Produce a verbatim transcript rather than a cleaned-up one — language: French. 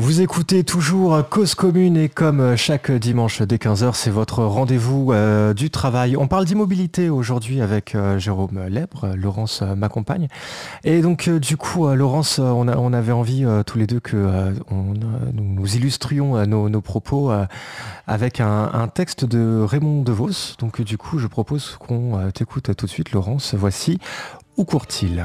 Vous écoutez toujours Cause Commune et comme chaque dimanche dès quinze heures, c'est votre rendez-vous euh, du travail. On parle d'immobilité aujourd'hui avec euh, Jérôme Lèbre. Laurence euh, m'accompagne. Et donc euh, du coup, euh, Laurence, euh, on, a- on avait envie euh, tous les deux que euh, on, euh, nous, nous illustrions euh, nos, nos propos euh, avec un, un texte de Raymond DeVos. Donc euh, du coup, je propose qu'on euh, t'écoute tout de suite, Laurence. Voici Où court-il ?